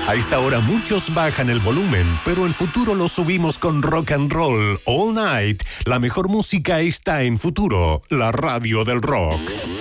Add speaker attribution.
Speaker 1: A esta hora muchos bajan el volumen, pero en Futuro lo subimos con rock and roll all night. La mejor música está en Futuro, la radio del rock.